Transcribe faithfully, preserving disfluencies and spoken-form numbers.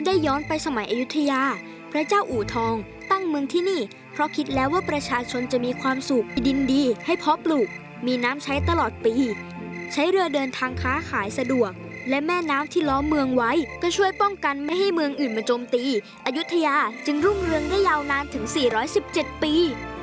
ได้ย้อนไปสมัยอยุธยาพระเจ้าอู่ทองตั้งเมืองที่นี่เพราะคิดแล้วว่าประชาชนจะมีความสุขดินดีให้เพาะปลูกมีน้ำใช้ตลอดปีใช้เรือเดินทางค้าขายสะดวกและแม่น้ำที่ล้อมเมืองไว้ก็ช่วยป้องกันไม่ให้เมืองอื่นมาโจมตีอยุธยาจึงรุ่งเรืองได้ยาวนานถึงสี่ร้อยสิบเจ็ดปี